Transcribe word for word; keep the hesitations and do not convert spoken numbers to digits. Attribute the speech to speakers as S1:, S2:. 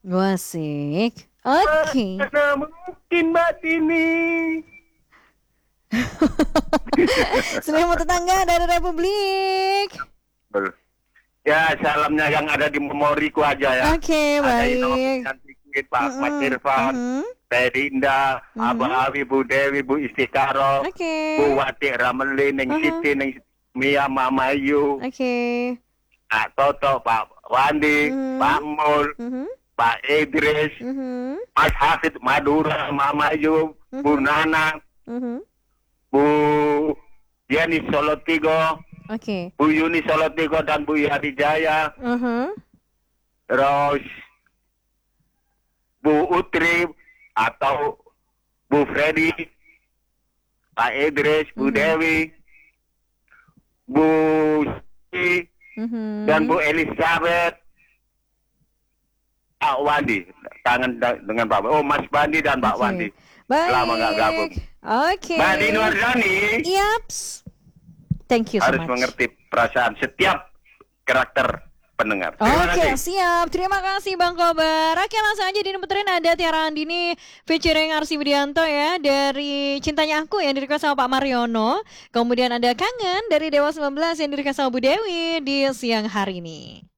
S1: Wasik. Oke.
S2: Mana mungkin Mbak Tini.
S1: Selimut tetangga dari Republik.
S2: Ya, salamnya yang ada di memoriku aja ya.
S1: Oke,
S2: Ada
S1: baik.
S2: Inovian Sikit, Pak
S1: Mm-mm,
S2: Ahmad Irfan,
S1: mhm.
S2: Teh Dinda,
S1: Mhm.
S2: Abah Abi, Bu Dewi, Bu Istikaro,
S1: Oke.
S2: Bu Wati Rameli, Neng
S1: Aha.
S2: Siti, Neng Mia, Mama Ayu,
S1: Oke.
S2: Pak Toto, Pak Wandi,
S1: Mhm.
S2: Pak Mul,
S1: Mhm.
S2: Pak Idris,
S1: Mhm.
S2: Mas Hafid Madura, Mama Ayu, Bu
S1: Mhm.
S2: Nana,
S1: Mhm.
S2: Bu Yeni Solotigo,
S1: Oke.
S2: Bu Yuni Solotigo dan Bu Yadi Jaya,
S1: Mhm.
S2: terus Bu Utri atau Bu Freddy, Pak Idris, Bu
S1: Mhm.
S2: Dewi, Bu Siti,
S1: Mhm.
S2: dan Bu Elizabeth, Pak Wandi, tangan da- dengan Pak Oh Mas Bandi dan Pak
S1: Oke.
S2: Wandi.
S1: Baik.
S2: Lama nggak gabung.
S1: Oke.
S2: Mbak Dini Wardani
S1: Yaps. Thank you so
S2: harus
S1: much.
S2: mengerti perasaan setiap karakter pendengar. Terima
S1: Oke,
S2: kasih.
S1: siap. Terima kasih Bang Kobar. Oke, langsung aja diputerin ada Tiara Andini featuring Arsi Widianto ya dari Cintanya Aku yang di-request sama Pak Mariono. Kemudian ada Kangen dari Dewa sembilan belas yang di-request sama Bu Dewi di siang hari ini.